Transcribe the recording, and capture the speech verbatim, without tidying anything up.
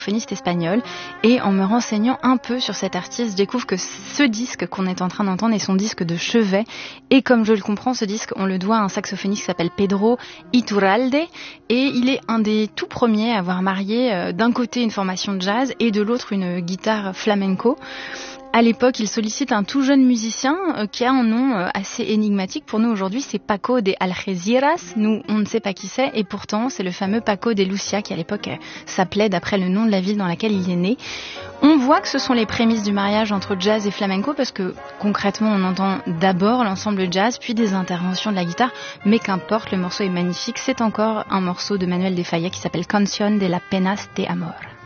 saxophoniste espagnol, et en me renseignant un peu sur cet artiste, je découvre que ce disque qu'on est en train d'entendre est son disque de chevet, et comme je le comprends, ce disque, on le doit à un saxophoniste qui s'appelle Pedro Iturralde, et il est un des tout premiers à avoir marié euh, d'un côté une formation de jazz et de l'autre une guitare flamenco. À l'époque, il sollicite un tout jeune musicien euh, qui a un nom euh, assez énigmatique. Pour nous aujourd'hui, c'est Paco de Algeciras. Nous, on ne sait pas qui c'est, et pourtant, c'est le fameux Paco de Lucia qui, à l'époque, euh, s'appelait d'après le nom de la ville dans laquelle il est né. On voit que ce sont les prémices du mariage entre jazz et flamenco parce que, concrètement, on entend d'abord l'ensemble jazz, puis des interventions de la guitare. Mais qu'importe, le morceau est magnifique. C'est encore un morceau de Manuel de Falla qui s'appelle Canción de las Penas de Amor.